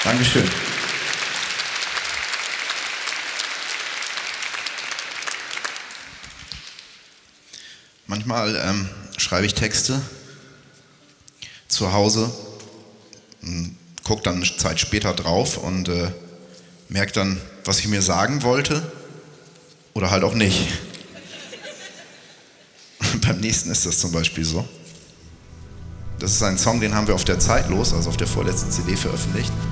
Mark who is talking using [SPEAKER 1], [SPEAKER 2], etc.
[SPEAKER 1] Dankeschön. Manchmal schreibe ich Texte zu Hause, gucke dann eine Zeit später drauf und merke dann, was ich mir sagen wollte oder halt auch nicht. Beim nächsten ist das zum Beispiel so. Das ist ein Song, den haben wir auf der Zeitlos, also auf der vorletzten CD veröffentlicht.